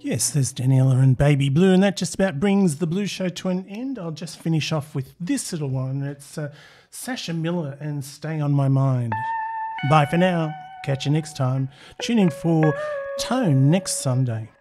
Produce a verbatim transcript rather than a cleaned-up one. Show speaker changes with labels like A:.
A: Yes, there's Daniela and Baby Blue, and that just about brings the Blue Show to an end. I'll just finish off with this little one. It's uh, Sasha Miller and Stay on My Mind. Bye for now. Catch you next time. Tune in for Tone next Sunday.